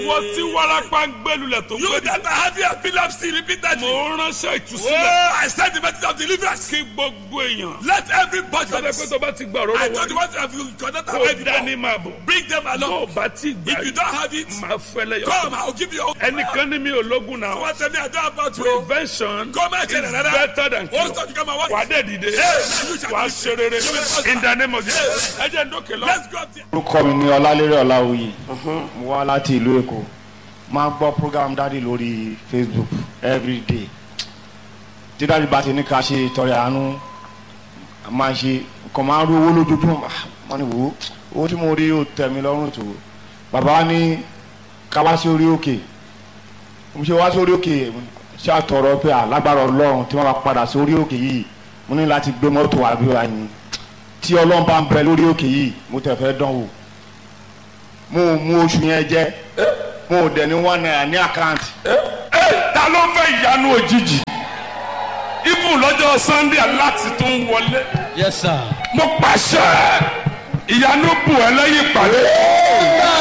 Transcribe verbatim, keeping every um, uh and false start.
Wọ́n tí warapa ń gbẹ́lulẹ̀ tó gbẹ́lulẹ̀. You that are having epilepsy repeatedly. Mo ránṣẹ́ ìtúsílẹ̀. Oh, I send the message of deliverance. Kí gbogbo èèyàn. Let everybody. Sọ́dọ̀ pé tó bá ti gbà I rọ́rọ́ told you wọlé. what have you cannot Kó have dání it. máa bọ̀. Bring them Tó along. o bá ti gbà If you don't have it, máa fẹ́lẹ́ yọ. come, I'll give you. Ẹnìkan ní mi ò lógun náà. What tell me I don't about you. Prevention Come and tell is another. better than cure. What's that? Come and what? Wà á dẹ̀ dìde. Wà á ṣe rere. In the name of Jesus. Ẹ jẹ́ ndókè lọ. Let's go up there. orúkọ mi ni ọlálérè ọláwuyì mo wá láti ìlú èkó máa gbọ́ program dáàdì lórí Facebook everyday tí dáàdì bá ti ní ká ṣe ìtọrẹ àánú máa ṣe kàn máa ń rí owó lójoojúmọ́ wọ́n ní wò ó owó tí mo rí ó tẹ́ mi lọ́rùn tó bàbá ní ká wá sí orí òkè mo ṣe wá sórí òkè ṣàtọrọ pé alágbára ọlọ́run tí wọ́n bá padà sórí òkè yìí mo ní láti gbé mọ́tò àbí wáyé tí ọlọ́run bá ń bẹ lórí òkè yìí mo tẹ̀ fẹ́ dán wò mo mú oṣù yẹn jẹ mo dẹ̀ ní one naira ní àkáǹtì. Ta ló fẹ́ ìyanu òjijì? Ibù lọ́jọ́ Sunday láti tó ń wọlé. Yes, sir. Mo pàṣẹ ìyanu bù ẹ́ lẹ́yìn ìpàdé.